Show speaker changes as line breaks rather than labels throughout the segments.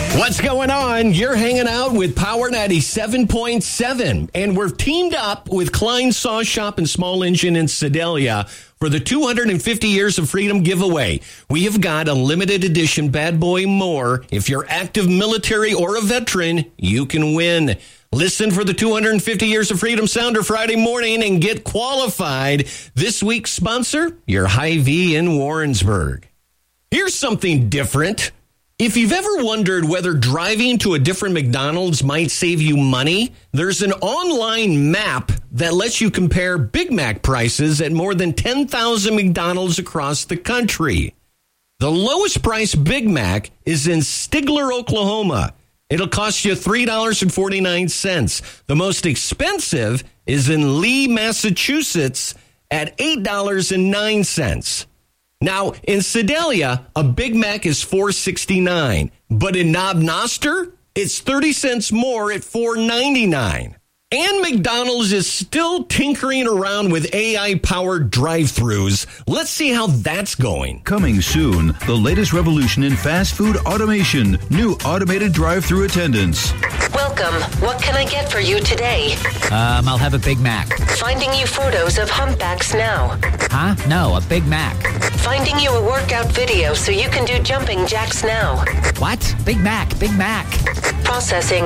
What's going on? You're hanging out with Power 97.7, and we're teamed up with Klein Saw Shop and Small Engine in Sedalia for the 250 Years of Freedom giveaway. We have got a limited edition Bad Boy Mower. If you're active military or a veteran, you can win. Listen for the 250 Years of Freedom Sounder Friday morning and get qualified. This week's sponsor, your Hy-Vee in Warrensburg. Here's something different. If you've ever wondered whether driving to a different McDonald's might save you money, there's an online map that lets you compare Big Mac prices at more than 10,000 McDonald's across the country. The lowest price Big Mac is in Stigler, Oklahoma. It'll cost you $3.49. The most expensive is in Lee, Massachusetts at $8.09. Now, in Sedalia, a Big Mac is $4.69, but in Knob Noster, it's 30 cents more at $4.99. And McDonald's is still tinkering around with AI-powered drive-thrus. Let's see how that's going.
Coming soon, the latest revolution in fast food automation. New automated drive-thru attendants.
Welcome. What can I get for you today?
I'll have a Big Mac.
Finding you photos of humpbacks now.
Huh? No, a Big Mac.
Finding you a workout video so you can do jumping jacks now.
What? Big Mac, Big Mac.
Processing.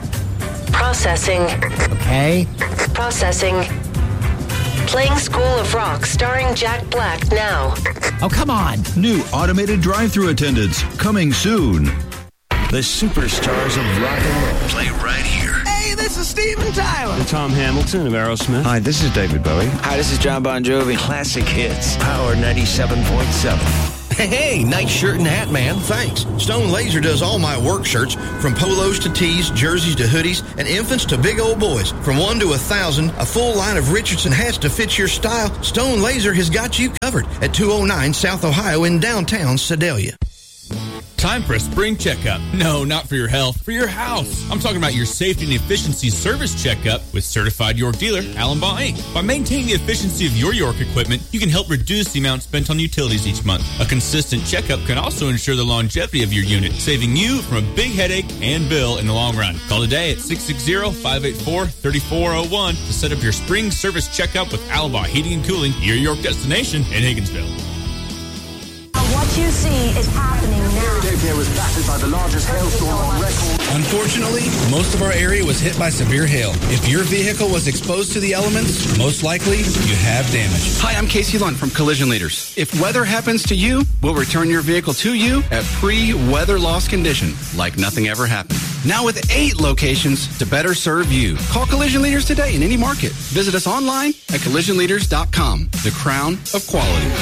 Okay.
Processing. Playing School of Rock starring Jack Black now.
Oh, come on.
New automated drive-thru attendants. Coming soon.
The superstars of rock and roll play right here.
Hey, this is Steven Tyler.
I'm Tom Hamilton of Aerosmith.
Hi, this is David Bowie.
Hi, this is John Bon Jovi.
Classic hits. Power 97.7.
Hey, nice shirt and hat, man.
Thanks. Stone Laser does all my work shirts, from polos to tees, jerseys to hoodies, and infants to big old boys. From 1 to 1,000, a full line of Richardson hats to fit your style. Stone Laser has got you covered at 209 South Ohio in downtown Sedalia.
Time for a spring checkup. No, not for your health, for your house. I'm talking about your safety and efficiency service checkup with certified York dealer, Allen Baugh Inc. By maintaining the efficiency of your York equipment, you can help reduce the amount spent on utilities each month. A consistent checkup can also ensure the longevity of your unit, saving you from a big headache and bill in the long run. Call today at 660-584-3401 to set up your spring service checkup with Allen Baugh Heating and Cooling, your York destination in Higginsville.
What you see is happening now.
Philadelphia was battered by the largest hailstorm on record.
Unfortunately, most of our area was hit by severe hail. If your vehicle was exposed to the elements, most likely you have damage.
Hi, I'm Casey Lunt from Collision Leaders. If weather happens to you, we'll return your vehicle to you at pre-weather loss condition, like nothing ever happened. Now with 8 locations to better serve you. Call Collision Leaders today in any market. Visit us online at collisionleaders.com. The crown of quality.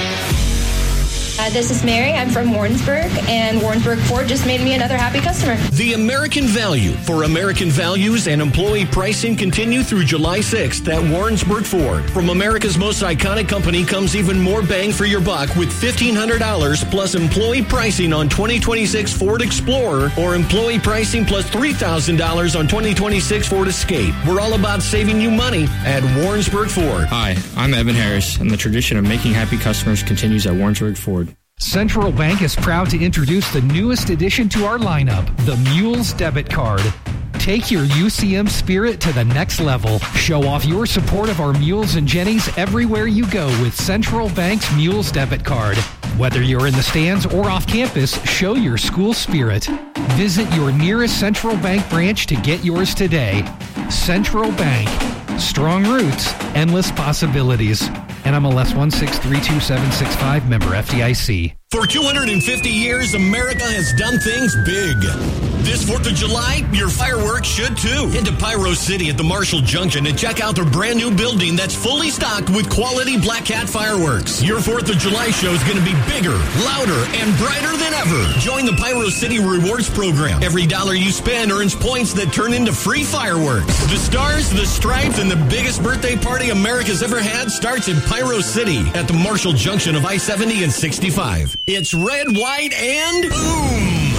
This is Mary. I'm from Warrensburg, and Warrensburg Ford just made me another happy customer.
The American Value for American Values and employee pricing continue through July 6th at Warrensburg Ford. From America's most iconic company comes even more bang for your buck with $1,500 plus employee pricing on 2026 Ford Explorer or employee pricing plus $3,000 on 2026 Ford Escape. We're all about saving you money at Warrensburg Ford.
Hi, I'm Evan Harris, and the tradition of making happy customers continues at Warrensburg Ford.
Central Bank is proud to introduce the newest addition to our lineup, the Mules Debit Card. Take your UCM spirit to the next level. Show off your support of our Mules and Jennies everywhere you go with Central Bank's Mules Debit Card. Whether you're in the stands or off campus, show your school spirit. Visit your nearest Central Bank branch to get yours today. Central Bank. Strong roots, endless possibilities. NMLS 1632765, member FDIC.
For 250 years, America has done things big. This 4th of July, your fireworks should too. Head to Pyro City at the Marshall Junction and check out their brand new building that's fully stocked with quality Black Cat fireworks. Your 4th of July show is going to be bigger, louder, and brighter than ever. Join the Pyro City Rewards program. Every dollar you spend earns points that turn into free fireworks. The stars, the stripes, and the biggest birthday party America's ever had starts in Pyro City at the Marshall Junction of I-70 and 65. It's red, white, and boom! This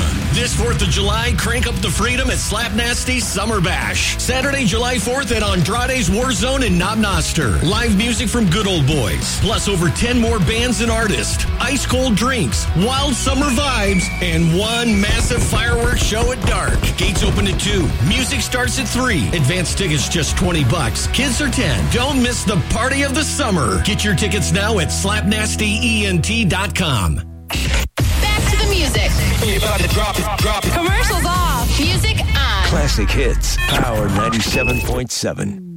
This 4th of July, crank up the freedom at Slap Nasty's Summer Bash. Saturday, July 4th at Andrade's Warzone in Knob Noster. Live music from Good Old Boys. Plus over 10 more bands and artists. Ice cold drinks, wild summer vibes, and one massive fireworks show at dark. Gates open at 2. Music starts at 3. Advance tickets just $20. Kids are 10. Don't miss the party of the summer. Get your tickets now at slapnastyent.com.
Back to the music. Commercials off. Music on.
Classic hits. Power 97.7.